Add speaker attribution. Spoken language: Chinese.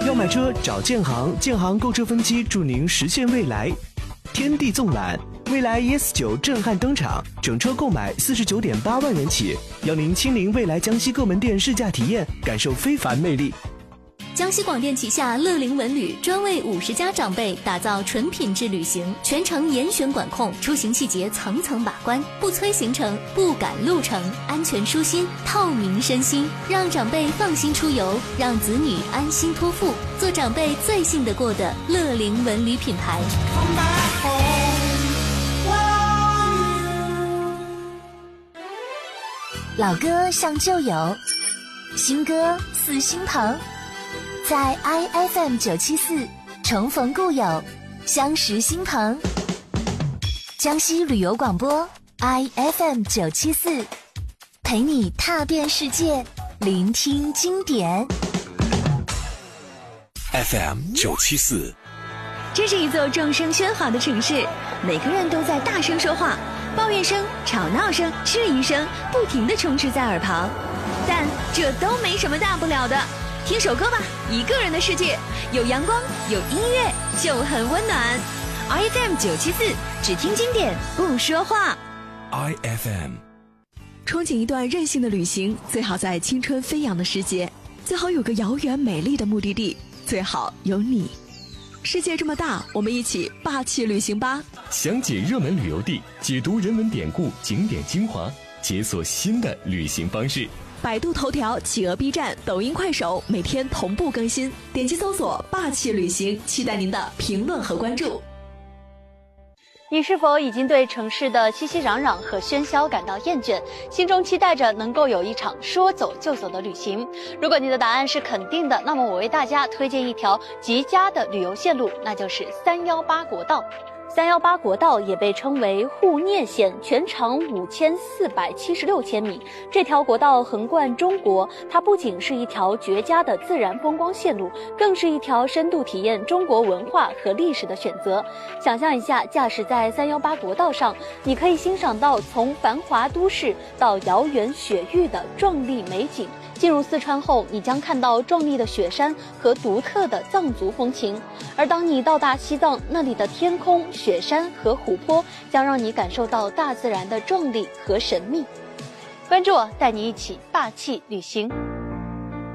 Speaker 1: 要买车找建行，建行购车分期助您实现未来。天地纵览，蔚来 ES9 震撼登场，整车购买49.8万元起，邀您亲临蔚来江西各门店试驾体验，感受非凡魅力。
Speaker 2: 江西广电旗下乐龄文旅专为50家长辈打造纯品质旅行，全程严选管控，出行细节层层把关，不催行程，不赶路程，安全舒心，透明身心，让长辈放心出游，让子女安心托付，做长辈最信得过的乐龄文旅品牌。
Speaker 3: 老歌像旧友，新歌似新朋，在 IFM974 重逢故友，相识新朋。江西旅游广播 IFM974，陪你踏遍世界，聆听经典。
Speaker 4: FM974，
Speaker 5: 这是一座众声喧哗的城市，每个人都在大声说话，抱怨声、吵闹声、质疑声不停地充斥在耳旁，但这都没什么大不了的。听首歌吧，一个人的世界，有阳光，有音乐，就很温暖。IFM974，只听经典，不说话。
Speaker 4: IFM，
Speaker 5: 憧憬一段任性的旅行，最好在青春飞扬的时节，最好有个遥远美丽的目的地，最好有你。世界这么大，我们一起霸气旅行吧！
Speaker 6: 详解热门旅游地，解读人文典故、景点精华，解锁新的旅行方式。
Speaker 5: 百度头条、企鹅 B 站、抖音、快手每天同步更新，点击搜索霸气旅行，期待您的评论和关注。
Speaker 7: 你是否已经对城市的熙熙攘攘和喧嚣感到厌倦，心中期待着能够有一场说走就走的旅行？如果你的答案是肯定的，那么我为大家推荐一条极佳的旅游线路，那就是318国道。318国道也被称为沪聂线，全长5476千米。这条国道横贯中国，它不仅是一条绝佳的自然风光线路，更是一条深度体验中国文化和历史的选择。想象一下，驾驶在318国道上，你可以欣赏到从繁华都市到遥远雪域的壮丽美景。进入四川后，你将看到壮丽的雪山和独特的藏族风情，而当你到达西藏，那里的天空、雪山和湖泊将让你感受到大自然的壮丽和神秘。关注我，带你一起霸气旅行。